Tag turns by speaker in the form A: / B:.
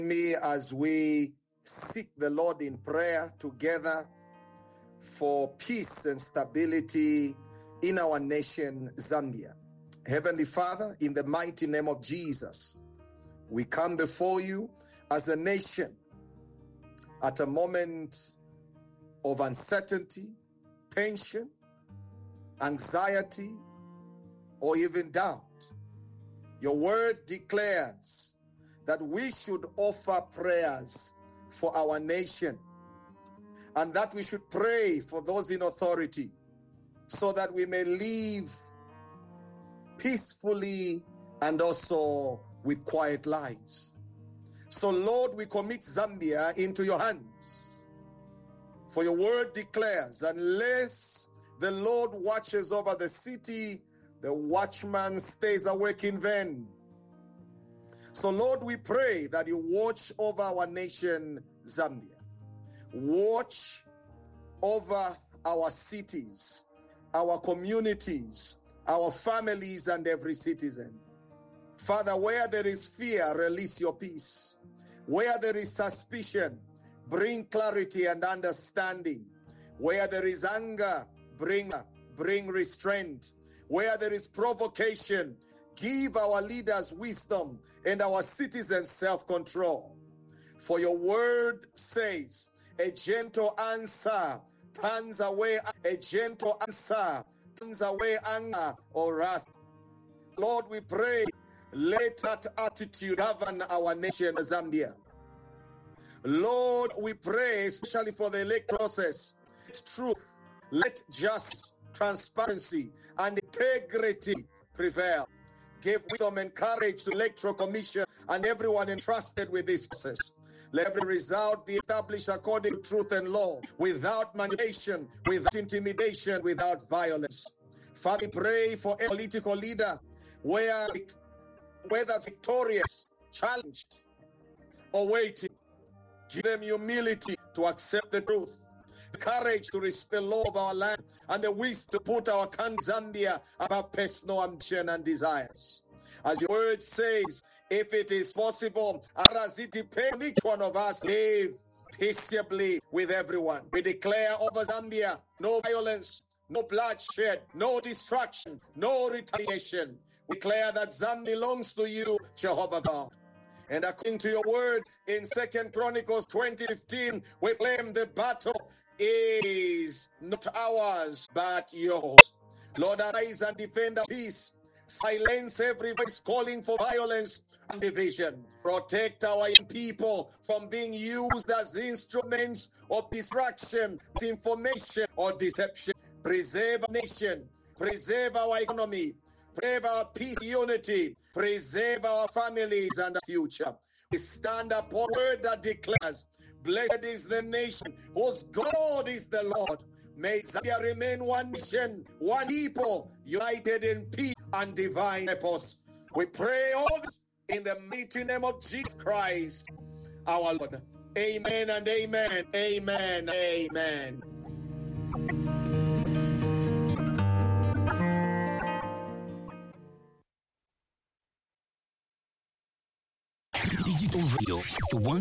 A: Me as we seek the Lord in prayer together for peace and stability in our nation, Zambia. Heavenly Father, in the mighty name of Jesus, we come before you as a nation at a moment of uncertainty, tension, anxiety, or even doubt. Your word declares that we should offer prayers for our nation and that we should pray for those in authority so that we may live peacefully and also with quiet lives. So Lord, we commit Zambia into your hands. For your word declares, unless the Lord watches over the city, the watchman stays awake in vain. So Lord, we pray that you watch over our nation, Zambia. Watch over our cities, our communities, our families, and every citizen. Father, where there is fear, release your peace. Where there is suspicion, bring clarity and understanding. Where there is anger, bring restraint. Where there is provocation, give our leaders wisdom and our citizens self-control. For your word says, a gentle answer turns away anger or wrath. Lord, we pray, let that attitude govern our nation, Zambia. Lord, we pray, especially for the electoral process, let truth, let justice, transparency, and integrity prevail. Give wisdom and courage to the Electoral Commission and everyone entrusted with this process. Let every result be established according to truth and law, without manipulation, without intimidation, without violence. Father, we pray for a political leader, whether victorious, challenged, or waiting. Give them humility to accept the truth, the courage to respect the law of our land, and the wisdom to put our country, Zambia, above personal ambition and desires. As your word says, if it is possible, as it depends on each one of us, live peaceably with everyone. We declare over Zambia, no violence, no bloodshed, no destruction, no retaliation. We declare that Zambia belongs to you, Jehovah God. And according to your word in 2 Chronicles 20:15, we claim the battle is not ours, but yours. Lord, arise and defend our peace. Silence every voice calling for violence and division. Protect our young people from being used as instruments of distraction, disinformation, or deception. Preserve our nation. Preserve our economy. Preserve our peace, unity. Preserve our families and our future. We stand upon a word that declares, blessed is the nation whose God is the Lord. May Zambia remain one nation, one people, united in peace and divine purpose. We pray all this in the mighty name of Jesus Christ, our Lord. Amen and amen. Amen. Amen.
B: Digital Radio, the one